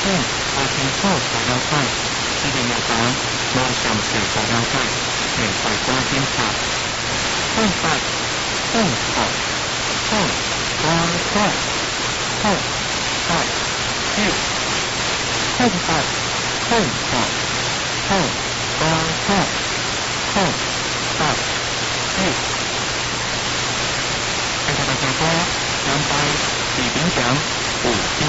阿天后大妖怪，这个鸟达猫上水大妖怪，美快瓜天草，后拜后草后瓜怪后拜嘿后拜后草后瓜怪后拜嘿，大家多，两拜李炳祥。